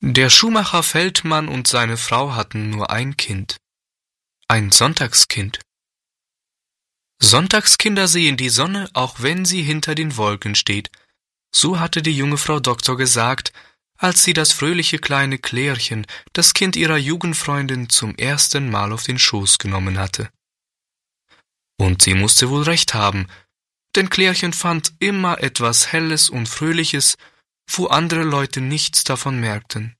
Der Schuhmacher Feldmann und seine Frau hatten nur ein Kind, ein Sonntagskind. Sonntagskinder sehen die Sonne, auch wenn sie hinter den Wolken steht. So hatte die junge Frau Doktor gesagt, als sie das fröhliche kleine Klärchen, das Kind ihrer Jugendfreundin, zum ersten Mal auf den Schoß genommen hatte. Und sie musste wohl recht haben, denn Klärchen fand immer etwas Helles und Fröhliches, wo andere Leute nichts davon merkten.